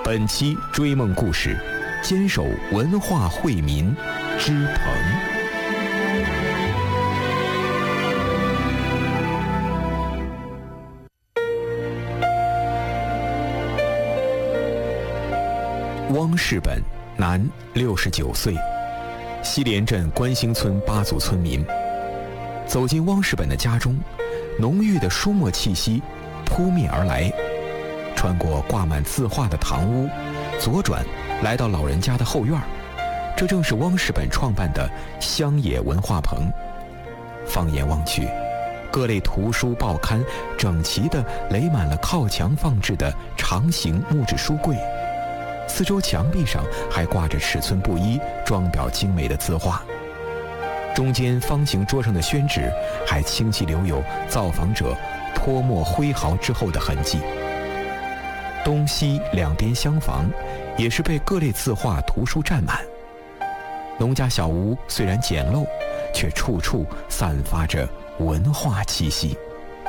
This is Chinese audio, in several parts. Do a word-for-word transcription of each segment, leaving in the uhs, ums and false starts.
本期追梦故事，坚守文化惠民之鹏。汪世本，男，六十九岁，西连镇关兴村八族村民。走进汪世本的家中，浓郁的书墨气息扑面而来。穿过挂满字画的堂屋，左转来到老人家的后院，这正是汪世本创办的乡野文化棚。放眼望去，各类图书报刊整齐地垒满了靠墙放置的长形木质书柜，四周墙壁上还挂着尺寸不一、装裱精美的字画。中间方形桌上的宣纸还清晰留有造访者泼墨挥毫之后的痕迹。东西两边厢房也是被各类字画图书占满。农家小屋虽然简陋，却处处散发着文化气息。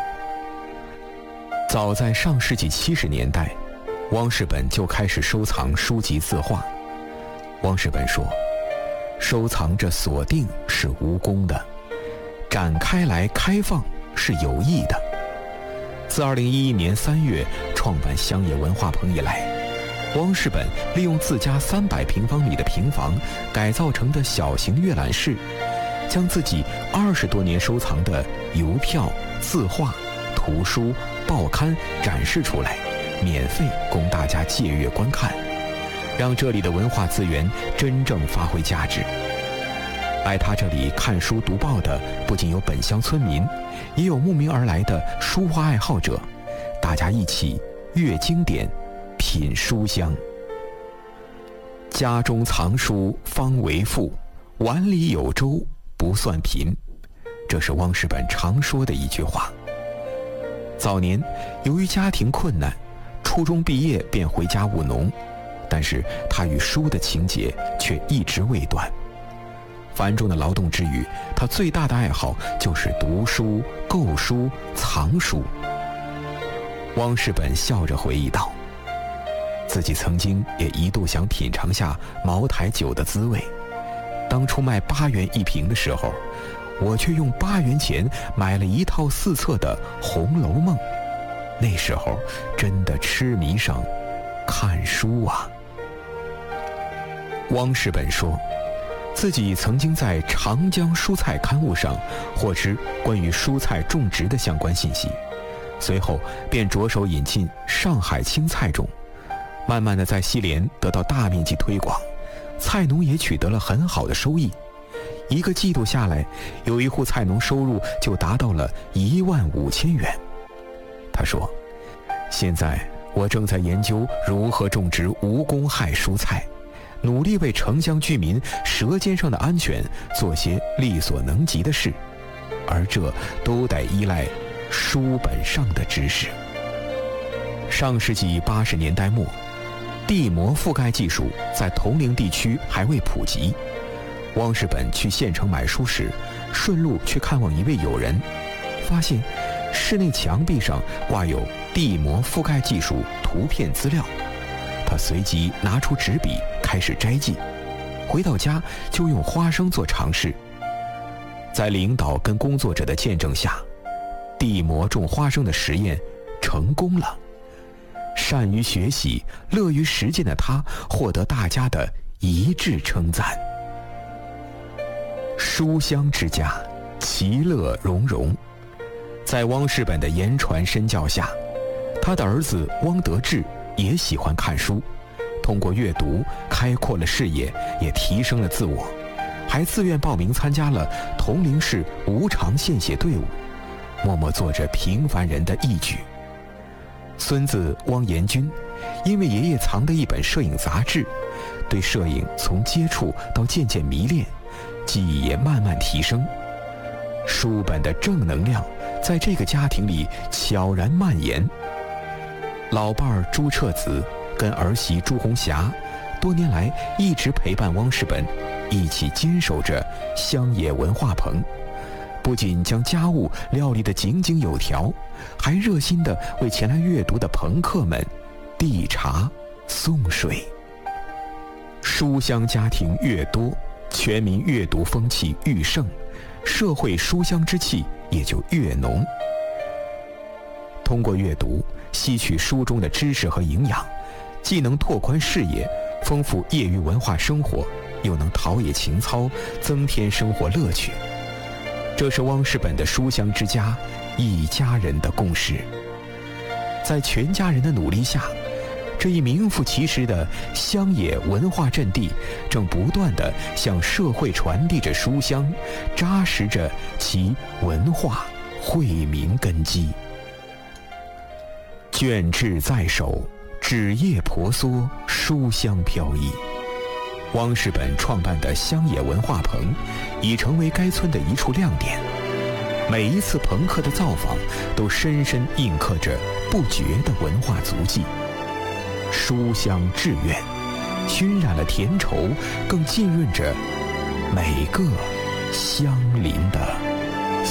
早在上世纪七十年代，汪世本就开始收藏书籍字画。汪世本说，收藏着锁定是无功的，展开来开放是有益的。自二零一一年三月创办乡野文化棚以来，汪世本利用自家三百平方米的平房改造成的小型阅览室，将自己二十多年收藏的邮票、字画、图书、报刊展示出来，免费供大家借阅观看，让这里的文化资源真正发挥价值。来他这里看书读报的不仅有本乡村民，也有慕名而来的书画爱好者，大家一起阅经典，品书香。家中藏书方为富，碗里有粥不算贫，这是汪世本常说的一句话。早年由于家庭困难，初中毕业便回家务农，但是他与书的情结却一直未断。繁重的劳动之余，他最大的爱好就是读书、购书、藏书。汪世本笑着回忆道，自己曾经也一度想品尝下茅台酒的滋味，当初卖八元一瓶的时候，我却用八元钱买了一套四册的《红楼梦》，那时候真的痴迷上看书啊。汪世本说，自己曾经在长江蔬菜刊物上获知关于蔬菜种植的相关信息，随后便着手引进上海青菜种，慢慢的在西连得到大面积推广，菜农也取得了很好的收益。一个季度下来，有一户菜农收入就达到了一万五千元。他说，现在我正在研究如何种植无公害蔬菜，努力为城乡居民舌尖上的安全做些力所能及的事，而这都得依赖书本上的知识。上世纪八十年代末，地膜覆盖技术在铜陵地区还未普及。汪世本去县城买书时，顺路去看望一位友人，发现室内墙壁上挂有地膜覆盖技术图片资料。他随即拿出纸笔开始摘记，回到家就用花生做尝试。在领导跟工作者的见证下，地膜种花生的实验成功了。善于学习、乐于实践的他获得大家的一致称赞。书香之家，其乐融融。在汪世本的言传身教下，他的儿子汪得志也喜欢看书，通过阅读开阔了视野，也提升了自我，还自愿报名参加了铜陵市无偿献写队伍，默默做着平凡人的义举。孙子汪延军因为爷爷藏的一本摄影杂志，对摄影从接触到渐渐迷恋，技艺也慢慢提升。书本的正能量在这个家庭里悄然蔓延。老伴儿朱彻子跟儿媳朱红霞多年来一直陪伴汪世本，一起坚守着乡野文化棚，不仅将家务料理得井井有条，还热心地为前来阅读的朋客们递茶宋水。书香家庭越多，全民阅读风气愈盛，社会书香之气也就越浓。通过阅读吸取书中的知识和营养，既能拓宽视野，丰富业余文化生活，又能陶冶情操，增添生活乐趣。这是汪士本的书香之家一家人的共识。在全家人的努力下，这一名副其实的乡野文化阵地正不断地向社会传递着书香，扎实着其文化惠民根基。卷帙在手，纸页婆娑，书香飘逸。汪士本创办的乡野文化棚已成为该村的一处亮点。每一次朋克的造访都深深印刻着不绝的文化足迹。书香致远，熏染了甜稠，更浸润着每个乡邻的